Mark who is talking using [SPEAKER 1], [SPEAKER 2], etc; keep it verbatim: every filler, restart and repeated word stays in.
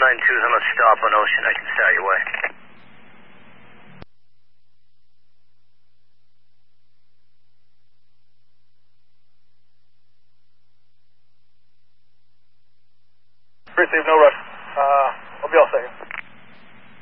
[SPEAKER 1] nine two is on a stop on Ocean. I can start your way.
[SPEAKER 2] Receive, no rush. Uh, I'll be all second.